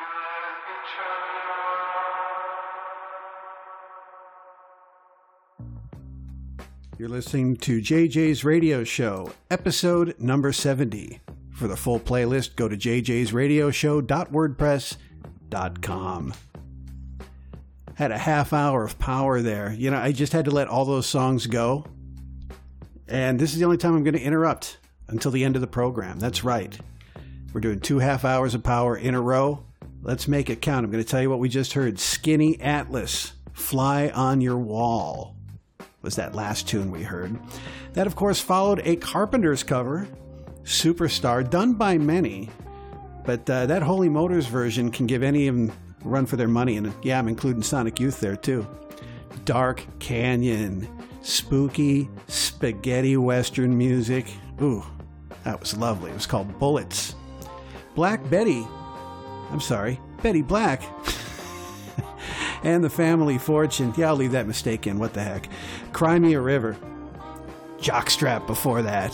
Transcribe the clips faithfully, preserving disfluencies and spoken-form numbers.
You're listening to J J's Radio Show, episode number seventy. For the full playlist, go to j j's radio show dot wordpress dot com. Had a half hour of power there. You know, I just had to let all those songs go. And this is the only time I'm going to interrupt until the end of the program. That's right. We're doing two half hours of power in a row. Let's make it count. I'm going to tell you what we just heard. Skinny Atlas, Fly on Your Wall, was that last tune we heard. That, of course, followed a Carpenters cover, Superstar, done by many. But uh, that Holy Motors version can give any of them a run for their money. And yeah, I'm including Sonic Youth there, too. Dark Canyon, spooky spaghetti western music. Ooh, that was lovely. It was called Bullets. Black Betty, I'm sorry, Betty Black. And the Family Fortune. Yeah, I'll leave that mistake in. What the heck. Cry Me a River. Jockstrap before that.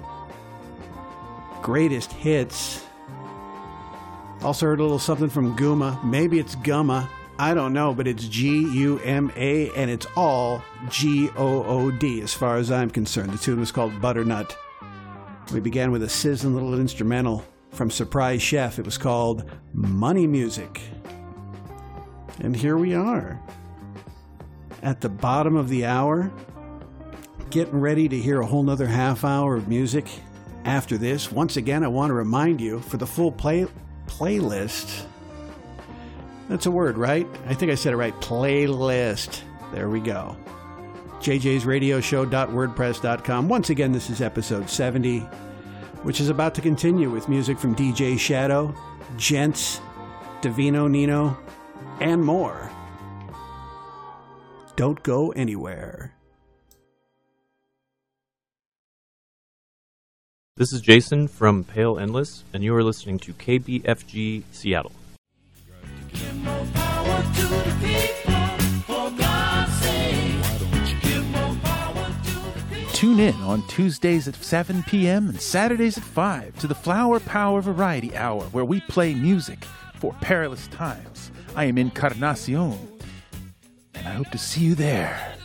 Greatest Hits. Also heard a little something from Guma. Maybe it's Gumma. I don't know, but it's G U M A, and it's all G O O D as far as I'm concerned. The tune was called Butternut. We began with a sizzling little instrumental from Surprise Chef. It was called Money Music. And here we are, at the bottom of the hour, getting ready to hear a whole nother half hour of music after this. Once again, I want to remind you, for the full play playlist, that's a word, right? I think I said it right, playlist. There we go. j j's radio show dot wordpress dot com. Once again, this is episode seventy, which is about to continue with music from D J Shadow, Gents, Divino Nino, and more. Don't go anywhere. This is Jason from Pale Endless, and you are listening to K B F G Seattle. Give more power to the people, for God's sake. Why don't you give more power to the people? Tune in on Tuesdays at seven p.m. and Saturdays at five to the Flower Power Variety Hour, where we play music for perilous times. I am Encarnacion, and I hope to see you there.